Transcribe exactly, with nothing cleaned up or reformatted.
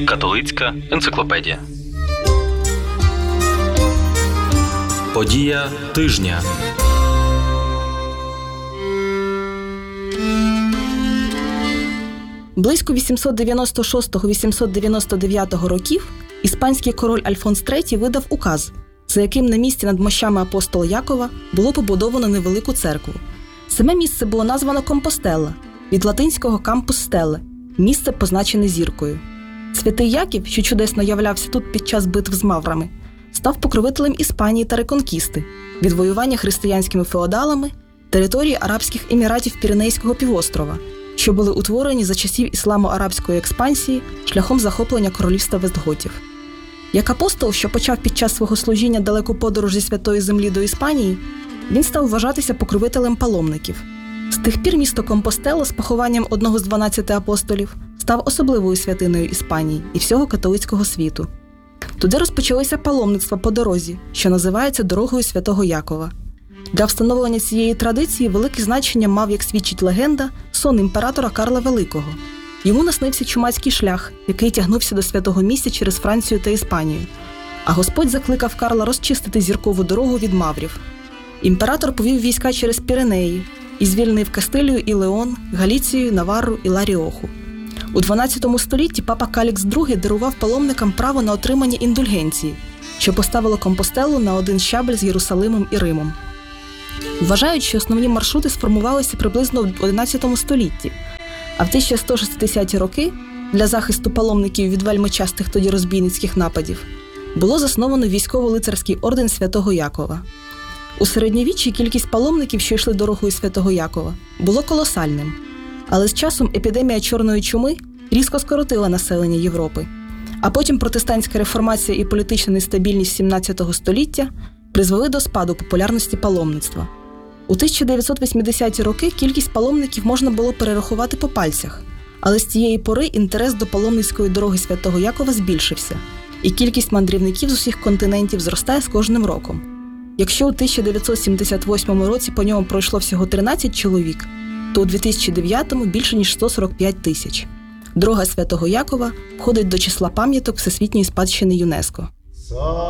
Католицька енциклопедія. Подія тижня. Близько вісімсот дев'яносто шостого - вісімсот дев'яносто дев'ятого років іспанський король Альфонс третій видав указ, за яким на місці над мощами апостола Якова було побудовано невелику церкву. Саме місце було названо Компостела, від латинського «кампус стеле» – місце, позначене зіркою. Святий Яків, що чудесно являвся тут під час битв з маврами, став покровителем Іспанії та реконкісти, відвоювання християнськими феодалами території Арабських Еміратів Піренейського півострова, що були утворені за часів ісламо-арабської експансії шляхом захоплення королівства Вестготів. Як апостол, що почав під час свого служіння далеку подорож зі Святої Землі до Іспанії, він став вважатися покровителем паломників. З тих пір місто Компостела з похованням одного з дванадцяти апостолів став особливою святиною Іспанії і всього католицького світу. Туди розпочалося паломництво по дорозі, що називається Дорогою Святого Якова. Для встановлення цієї традиції велике значення мав, як свідчить легенда, сон імператора Карла Великого. Йому наснився чумацький шлях, який тягнувся до святого місця через Францію та Іспанію. А Господь закликав Карла розчистити зіркову дорогу від маврів. Імператор повів війська через Піренеї і звільнив Кастилію і Леон, Галіцію, Наварру і Ла-Ріоху. У дванадцятому столітті папа Калікс другий дарував паломникам право на отримання індульгенції, що поставило Компостелу на один щабель з Єрусалимом і Римом. Вважають, що основні маршрути сформувалися приблизно в одинадцятому столітті, а в тисяча сто шістдесяті роки для захисту паломників від вельми частих тоді розбійницьких нападів було засновано військово-лицарський орден Святого Якова. У середньовіччі кількість паломників, що йшли дорогою Святого Якова, було колосальним. Але з часом епідемія чорної чуми різко скоротила населення Європи, а потім протестантська реформація і політична нестабільність сімнадцятого століття призвели до спаду популярності паломництва. У тисяча дев'ятсот вісімдесяті роки кількість паломників можна було перерахувати по пальцях, але з цієї пори інтерес до паломницької дороги Святого Якова збільшився, і кількість мандрівників з усіх континентів зростає з кожним роком. Якщо у тисяча дев'ятсот сімдесят восьмому році по ньому пройшло всього тринадцять чоловік, то у дві тисячі дев'ятому більше ніж сто сорок п'ять тисяч. Дорога Святого Якова входить до числа пам'яток Всесвітньої спадщини ЮНЕСКО.